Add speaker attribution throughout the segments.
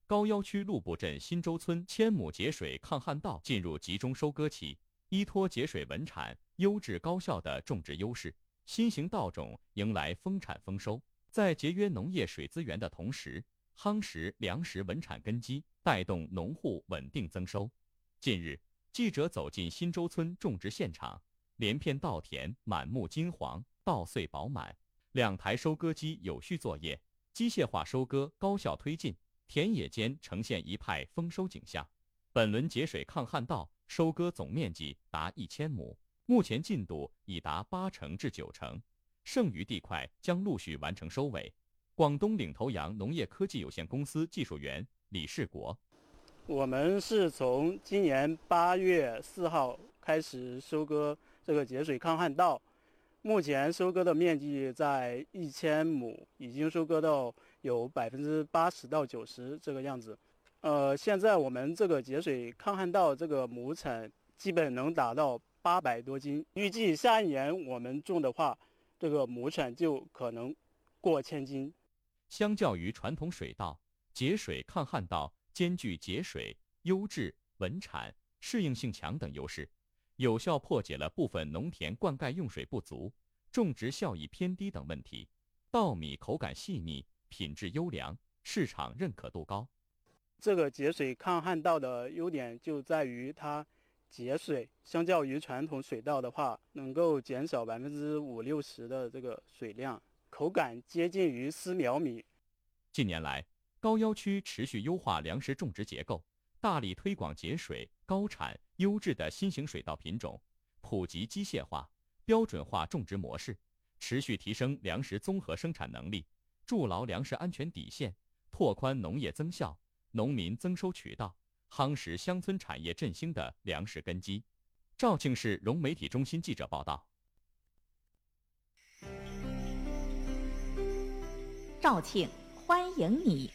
Speaker 1: 高要区陆埠镇新洲村1000亩节水抗旱道进入集中收割期，依托节水稳产、优质高效的种植优势，新型稻种迎来丰产丰收。在节约农业水资源的同时，夯实粮食稳产根基，带动农户稳定增收。近日，记者走进新洲村种植现场，连片稻田满目金黄，稻穗饱满，2台收割机有序作业，机械化收割高效推进，田野间呈现一派丰收景象。本轮节水抗旱稻收割总面积达1000亩，目前进度已达80%至90%，剩余地块将陆续完成收尾。广东领头羊农业科技有限公司技术员李世国：
Speaker 2: 我们是从今年8月4号开始收割这个节水抗旱稻，目前收割的面积在1000亩，已经收割到有80%到90%这个样子。现在我们这个节水抗旱稻这个亩产基本能达到800多斤，预计下一年我们种的话，这个亩产就可能过1000斤。
Speaker 1: 相较于传统水稻，节水抗旱稻兼具节水、优质、稳产、适应性强等优势，有效破解了部分农田灌溉用水不足、种植效益偏低等问题。稻米口感细腻，品质优良，市场认可度高。
Speaker 2: 这个节水抗旱稻的优点就在于它节水，相较于传统水稻的话，能够减少50-60%的这个水量，口感接近于丝苗米。
Speaker 1: 近年来，高要区持续优化粮食种植结构，大力推广节水、高产、优质的新型水稻品种，普及机械化、标准化种植模式，持续提升粮食综合生产能力，筑牢粮食安全底线，拓宽农业增效、农民增收渠道，夯实乡村产业振兴的粮食根基。肇庆市融媒体中心记者报道。
Speaker 3: 肇庆，欢迎你！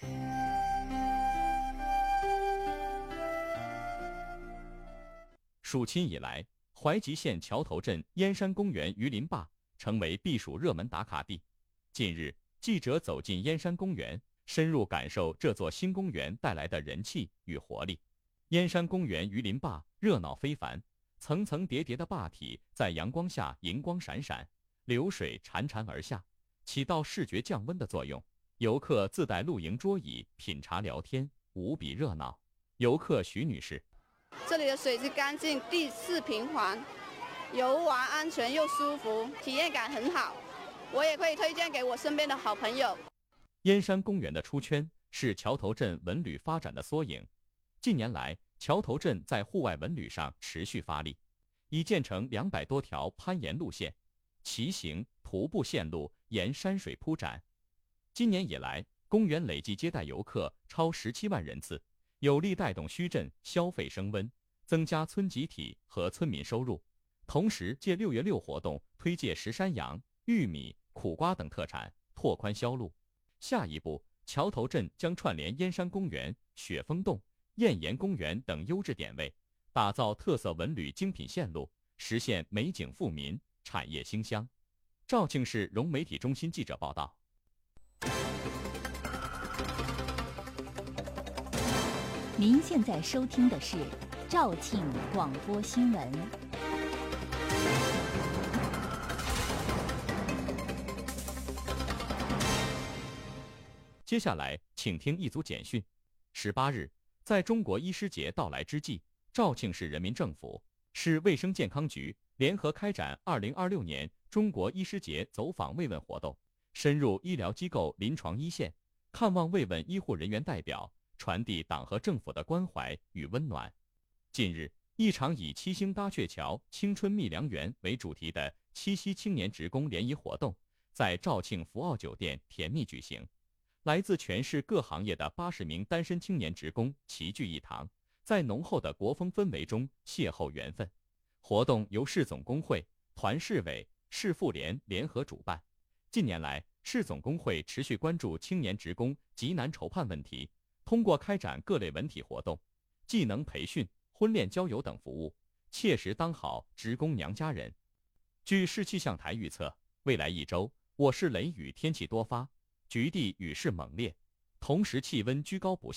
Speaker 1: 暑期以来，怀集县桥头镇燕山公园鱼鳞坝成为避暑热门打卡地。近日，记者走进燕山公园，深入感受这座新公园带来的人气与活力。燕山公园鱼鳞坝热闹非凡，层层叠叠的坝体在阳光下银光闪闪，流水潺潺而下，起到视觉降温的作用。游客自带露营桌椅，品茶聊天，无比热闹。游客徐女士：
Speaker 4: 这里的水质干净，地势平缓，游玩安全又舒服，体验感很好。我也可以推荐给我身边的好朋友。
Speaker 1: 燕山公园的出圈是桥头镇文旅发展的缩影。近年来，桥头镇在户外文旅上持续发力，已建成200多条攀岩路线，骑行、徒步线路沿山水铺展。今年以来，公园累计接待游客超17万人次，有力带动墟镇消费升温，增加村集体和村民收入。同时，借6月6活动推介石山羊、玉米、苦瓜等特产，拓宽销路。下一步，桥头镇将串联燕山公园、雪峰洞、燕岩公园等优质点位，打造特色文旅精品线路，实现美景富民、产业兴乡。肇庆市融媒体中心记者报道。
Speaker 3: 您现在收听的是肇庆广播新闻。
Speaker 1: 接下来，请听一组简讯。18日，在中国医师节到来之际，肇庆市人民政府、市卫生健康局联合开展2026年中国医师节走访慰问活动，深入医疗机构临床一线，看望慰问医护人员代表，传递党和政府的关怀与温暖。近日，一场以七星搭鹊桥、青春觅良缘为主题的七夕青年职工联谊活动，在肇庆福奥酒店甜蜜举行。来自全市各行业的80名单身青年职工齐聚一堂，在浓厚的国风氛围中邂逅缘分。活动由市总工会、团市委、市妇联联合主办。近年来，市总工会持续关注青年职工急难筹盼问题，通过开展各类文体活动、技能培训、婚恋交友等服务，切实当好职工娘家人。据市气象台预测，未来1周，我市雷雨天气多发，局地雨势猛烈，同时气温居高不下。